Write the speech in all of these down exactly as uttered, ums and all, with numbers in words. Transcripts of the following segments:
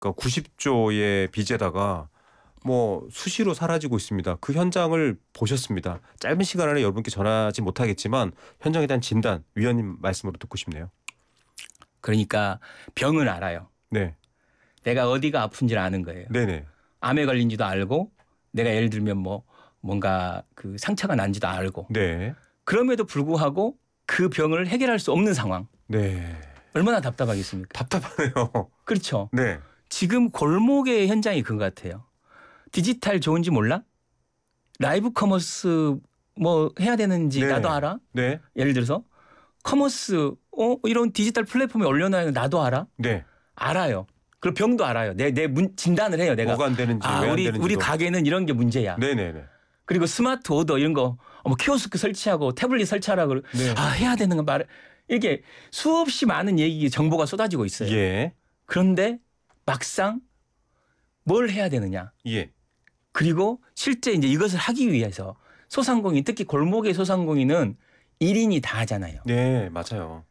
그러니까 구십 조의 빚에다가 뭐 수시로 사라지고 있습니다. 그 현장을 보셨습니다. 짧은 시간 안에 여러분께 전하지 못하겠지만 현장에 대한 진단 위원님 말씀으로 듣고 싶네요. 그러니까 병은 알아요. 네. 내가 어디가 아픈지를 아는 거예요. 네네. 암에 걸린지도 알고 내가 예를 들면 뭐 뭔가 그 상처가 난지도 알고. 네. 그럼에도 불구하고 그 병을 해결할 수 없는 상황. 네. 얼마나 답답하겠습니까? 답답하네요. 그렇죠. 네. 지금 골목의 현장이 그거 같아요. 디지털 좋은지 몰라? 라이브 커머스 뭐 해야 되는지 네. 나도 알아? 네. 예를 들어서 커머스 어 이런 디지털 플랫폼에 올려놔야 나도 알아? 네. 알아요. 그리고 병도 알아요. 내 내 진단을 해요. 내가. 뭐가 안 되는지 아, 왜 안 우리 되는지. 우리 가게는 이런 게 문제야. 네네네. 그리고 스마트 오더 이런 거 뭐 키오스크 설치하고 태블릿 설치하라 그러. 네. 아 해야 되는 거 말. 이게 수없이 많은 얘기 정보가 쏟아지고 있어요. 예. 그런데 막상 뭘 해야 되느냐. 예. 그리고 실제 이제 이것을 하기 위해서 소상공인 특히 골목의 소상공인은 일 인이 다 하잖아요. 네, 맞아요.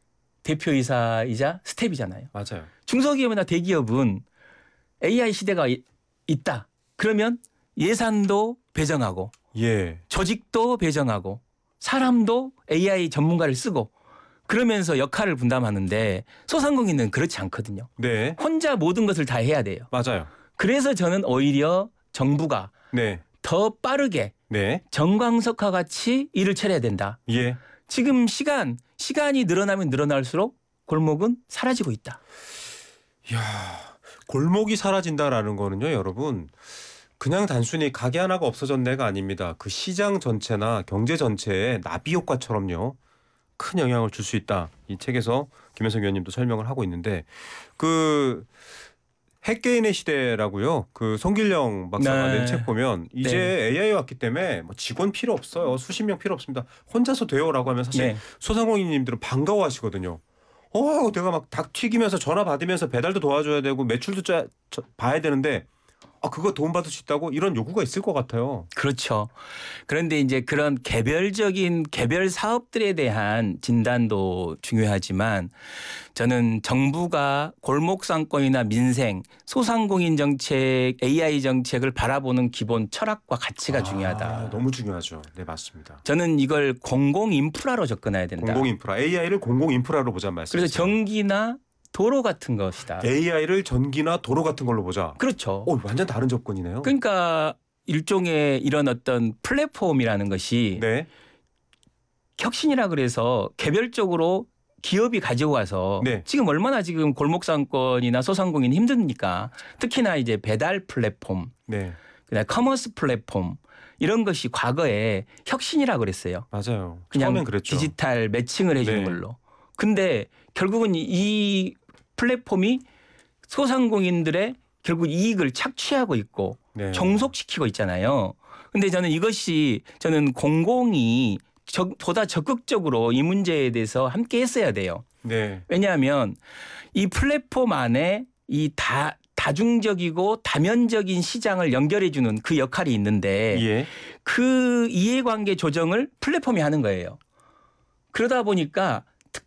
대표이사이자 스텝이잖아요. 맞아요. 중소기업이나 대기업은 에이아이 시대가 이- 있다. 그러면 예산도 배정하고 예. 조직도 배정하고 사람도 에이아이 전문가를 쓰고 그러면서 역할을 분담하는데 소상공인은 그렇지 않거든요. 네. 혼자 모든 것을 다 해야 돼요. 맞아요. 그래서 저는 오히려 정부가 네. 더 빠르게 네. 정광석과 같이 일을 처리해야 된다. 예. 지금 시간, 시간이 늘어나면 늘어날수록 골목은 사라지고 있다. 이야, 골목이 사라진다라는 거는요, 여러분. 그냥 단순히 가게 하나가 없어졌네가 아닙니다. 그 시장 전체나 경제 전체에 나비 효과처럼요. 큰 영향을 줄 수 있다. 이 책에서 김현석 위원님도 설명을 하고 있는데 그 핵개인의 시대라고요. 그 송길령 박사가 네. 낸 책 보면 이제 네. 에이아이 왔기 때문에 뭐 직원 필요 없어요. 수십 명 필요 없습니다. 혼자서 돼요라고 하면 사실 네. 소상공인님들은 반가워하시거든요. 어, 내가 막 닭 튀기면서 전화 받으면서 배달도 도와줘야 되고 매출도 짜, 저, 봐야 되는데 아, 그거 도움받을 수 있다고 이런 요구가 있을 것 같아요. 그렇죠. 그런데 이제 그런 개별적인 개별 사업들에 대한 진단도 중요하지만 저는 정부가 골목 상권이나 민생, 소상공인 정책, 에이아이 정책을 바라보는 기본 철학과 가치가 아, 중요하다. 너무 중요하죠. 네, 맞습니다. 저는 이걸 공공 인프라로 접근해야 된다. 공공 인프라, 에이아이를 공공 인프라로 보자는 말씀이세요. 그래서 전기나 도로 같은 것이다. 에이아이를 전기나 도로 같은 걸로 보자. 그렇죠. 오, 완전 다른 접근이네요. 그러니까 일종의 이런 어떤 플랫폼이라는 것이 네. 혁신이라 그래서 개별적으로 기업이 가지고 와서 네. 지금 얼마나 지금 골목 상권이나 소상공인이 힘드니까 특히나 이제 배달 플랫폼, 네. 그다음에 커머스 플랫폼 이런 것이 과거에 혁신이라 그랬어요. 맞아요. 그냥 처음엔 그랬죠. 디지털 매칭을 해주는 네. 걸로. 근데 결국은 이 플랫폼이 소상공인들의 결국 이익을 착취하고 있고 네. 종속시키고 있잖아요. 근데 저는 이것이 저는 공공이 적, 보다 적극적으로 이 문제에 대해서 함께 했어야 돼요. 네. 왜냐하면 이 플랫폼 안에 이 다, 다중적이고 다면적인 시장을 연결해 주는 그 역할이 있는데 예. 그 이해관계 조정을 플랫폼이 하는 거예요. 그러다 보니까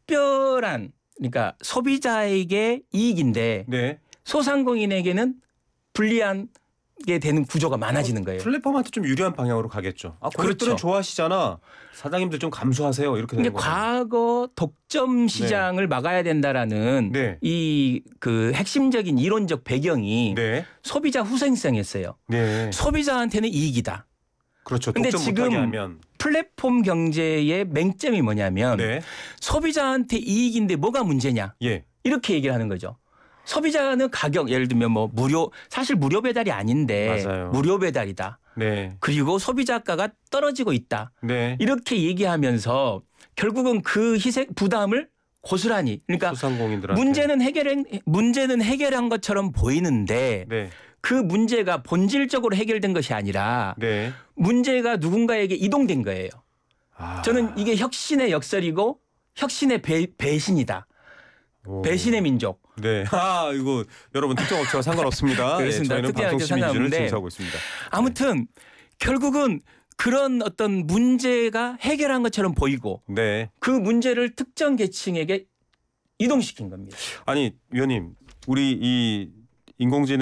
특별한 그러니까 소비자에게 이익인데 네. 소상공인에게는 불리한 게 되는 구조가 많아지는 거예요. 플랫폼한테 좀 유리한 방향으로 가겠죠. 아, 고객들은 그렇죠. 좋아하시잖아. 사장님들 좀 감수하세요. 이렇게 근데 되는 거예요. 과거 독점 시장을 막아야 된다라는 네. 이 그 핵심적인 이론적 배경이 네. 소비자 후생성이었어요. 네. 소비자한테는 이익이다. 그렇죠. 근데 독점 못하게 지금 하면. 플랫폼 경제의 맹점이 뭐냐면 네. 소비자한테 이익인데 뭐가 문제냐. 예. 이렇게 얘기를 하는 거죠. 소비자는 가격 예를 들면 뭐 무료 사실 무료 배달이 아닌데 맞아요. 무료 배달이다. 네. 그리고 소비자가가 떨어지고 있다. 네. 이렇게 얘기하면서 결국은 그 희생 부담을 고스란히 그러니까 소상공인들한테. 문제는 해결한 문제는 해결한 것처럼 보이는데 네. 그 문제가 본질적으로 해결된 것이 아니라 네. 문제가 누군가에게 이동된 거예요. 아. 저는 이게 혁신의 역설이고 혁신의 배, 배신이다. 오. 배신의 민족. 네. 아, 이거 여러분 특정 업체와 상관없습니다. 예, 그렇습니다. 저희는 특정 방송 업체 심의 기준을 상관없는데 준수하고 있습니다. 아무튼 결국은 그런 어떤 문제가 해결한 것처럼 보이고 네. 그 문제를 특정 계층에게 이동시킨 겁니다. 아니, 위원님, 우리 이 인공지능